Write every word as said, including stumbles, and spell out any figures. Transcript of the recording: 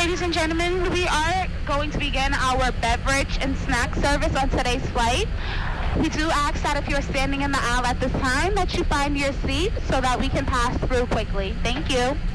ladies and gentlemen, we are going to begin our beverage and snack service on today's flight. We do ask that if you're standing in the aisle at this time that you find your seat so that we can pass through quickly. Thank you.